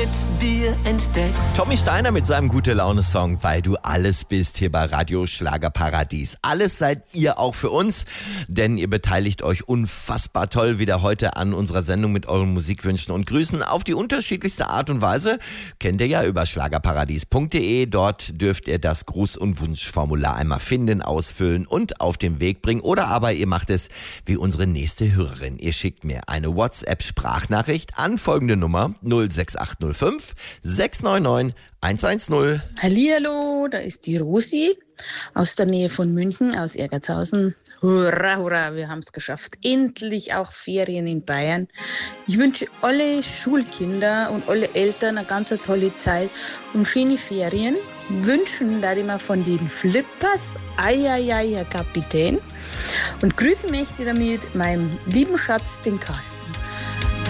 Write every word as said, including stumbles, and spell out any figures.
mit dir entdeckt. Tommy Steiner mit seinem Gute-Laune-Song, weil du alles bist hier bei Radio Schlagerparadies. Alles seid ihr auch für uns, denn ihr beteiligt euch unfassbar toll wieder heute an unserer Sendung mit euren Musikwünschen und Grüßen auf die unterschiedlichste Art und Weise. Kennt ihr ja über schlagerparadies punkt de. Dort dürft ihr das Gruß- und Wunschformular einmal finden, ausfüllen und auf den Weg bringen. Oder aber ihr macht es wie unsere nächste Hörerin. Ihr schickt mir eine WhatsApp-Sprachnachricht an folgende Nummer null sechs acht null fünf sechs neun neun eins eins null. Hallihallo, da ist die Rosi aus der Nähe von München, aus Ergertshausen. Hurra, hurra, wir haben es geschafft. Endlich auch Ferien in Bayern. Ich wünsche alle Schulkinder und alle Eltern eine ganz tolle Zeit und schöne Ferien. Wünschen da immer von den Flippers, Eieiei, Herr Kapitän. Und grüßen möchte damit meinem lieben Schatz, den Carsten.